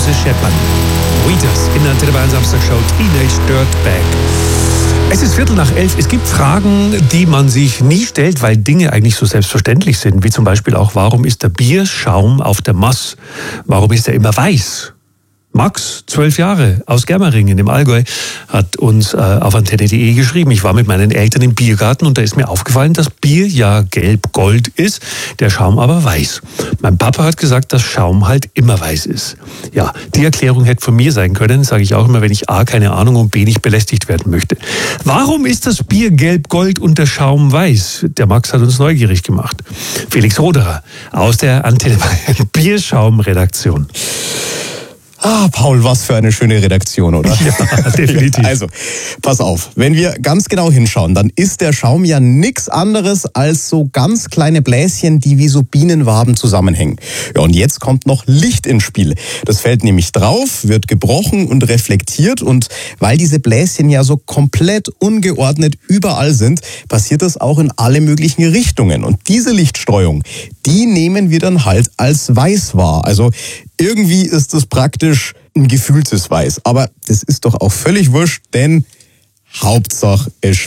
leise scheppern. Weeders in der Antenne Bayern Samstagshow Teenage Dirtbag. Es ist 11:15. Es gibt Fragen, die man sich nie stellt, weil Dinge eigentlich so selbstverständlich sind. Wie zum Beispiel auch, warum ist der Bierschaum auf der Mass? Warum ist er immer weiß? Max, 12 Jahre, aus Germeringen im Allgäu, hat uns auf antenne.de geschrieben. Ich war mit meinen Eltern im Biergarten und da ist mir aufgefallen, dass Bier ja gelb-gold ist, der Schaum aber weiß. Mein Papa hat gesagt, dass Schaum halt immer weiß ist. Ja, die Erklärung hätte von mir sein können, sage ich auch immer, wenn ich A, keine Ahnung und B, nicht belästigt werden möchte. Warum ist das Bier gelb-gold und der Schaum weiß? Der Max hat uns neugierig gemacht. Felix Roderer aus der Antenne Bierschaum-Redaktion. Ah, Paul, was für eine schöne Redaktion, oder? Ja, definitiv. Also, pass auf, wenn wir ganz genau hinschauen, dann ist der Schaum ja nichts anderes als so ganz kleine Bläschen, die wie so Bienenwaben zusammenhängen. Ja, und jetzt kommt noch Licht ins Spiel. Das fällt nämlich drauf, wird gebrochen und reflektiert und weil diese Bläschen ja so komplett ungeordnet überall sind, passiert das auch in alle möglichen Richtungen. Und diese Lichtstreuung, die nehmen wir dann halt als weiß wahr. Also irgendwie ist das praktisch ein gefühltes Weiß. Aber das ist doch auch völlig wurscht, denn Hauptsache es